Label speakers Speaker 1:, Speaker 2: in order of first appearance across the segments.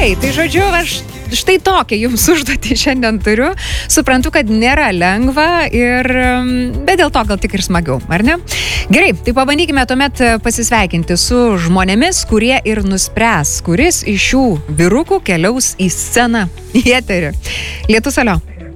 Speaker 1: Gerai, tai žodžiu, aš štai tokią jums užduotį šiandien turiu. Suprantu, kad nėra lengva, bet dėl to gal tik ir smagiau, ar ne? Gerai, tai pabandykime tuomet pasisveikinti su žmonėmis, kurie ir nuspręs, kuris iš šių vyrukų keliaus į sceną, į eterį. Lietus, alio.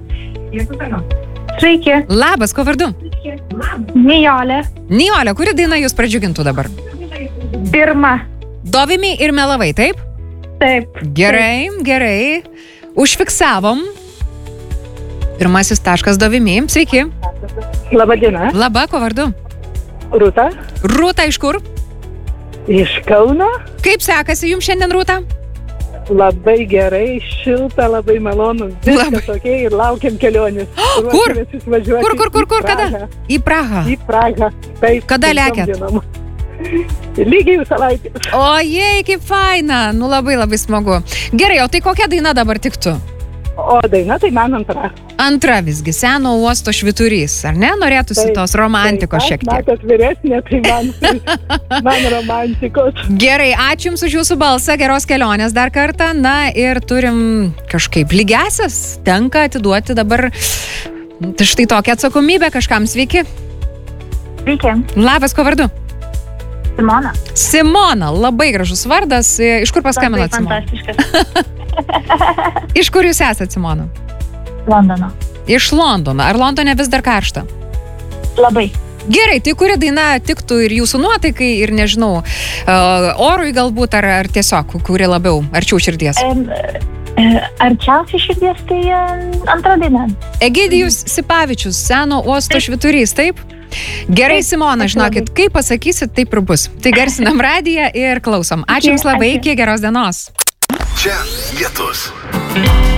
Speaker 2: Sveiki.
Speaker 1: Labas, ko vardu?
Speaker 2: Nijolė.
Speaker 1: Nijolė, kuri daina jūs pradžiugintų dabar?
Speaker 2: Pirma.
Speaker 1: Dovimi ir melavai, taip?
Speaker 2: Taip.
Speaker 1: Gerai, gerai. Užfiksavom. Pirmasis taškas Dovimi. Sveiki.
Speaker 2: Labą dieną.
Speaker 1: Laba, ko vardu?
Speaker 2: Rūta.
Speaker 1: Rūta, iš kur?
Speaker 2: Iš Kauno.
Speaker 1: Kaip sekasi jums šiandien, Rūta?
Speaker 2: Labai gerai, šilta, labai malonu. Viskas okei ir laukiam kelionės.
Speaker 1: Kur?
Speaker 2: Ruošiamės
Speaker 1: Kur,
Speaker 2: į
Speaker 1: kada?
Speaker 2: Prahą.
Speaker 1: Į Prahą.
Speaker 2: Į Prahą. Taip.
Speaker 1: Kada
Speaker 2: 5
Speaker 1: lekiat?
Speaker 2: dienom. Lygiai savaitę.
Speaker 1: Ojei, kaip faina. Nu, labai labai smagu. Gerai, o tai kokia daina dabar tiktų?
Speaker 2: O daina tai man antra.
Speaker 1: Antra visgi, Seno uosto švyturys, ar ne? Norėtųsi tos romantikos šiek tiek.
Speaker 2: Matot vyresnė, tai man romantikos.
Speaker 1: Gerai, ačiū Jums už Jūsų balsą, geros kelionės dar kartą. Na ir turim kažkaip lygiasias, tenka atiduoti dabar štai tokią atsakomybę kažkam. Sveiki.
Speaker 3: Sveiki.
Speaker 1: Labas, ko vardu?
Speaker 3: Simona.
Speaker 1: Simona, labai gražus vardas. Iš kur paskambinat, Simona?
Speaker 3: Fantastiškas.
Speaker 1: Iš kur Jūs esat, Simona?
Speaker 3: Londono.
Speaker 1: Iš Londono. Ar Londone vis dar karšta?
Speaker 3: Labai.
Speaker 1: Gerai, tai kuri daina tiktų ir Jūsų nuotaikai, ir nežinau, orui galbūt, ar tiesiog, kuri labiau arčiau širdies?
Speaker 3: Arčiausiai širdies tai antra daina.
Speaker 1: Egidijus Sipavičius, Seno uosto švyturys, taip? Gerai, Simona, žinokit, kaip pasakysit, taip ir bus. Tai garsinam radiją ir klausom. Ačiū Jums labai, iki geros dienos.
Speaker 4: Čia Lietus.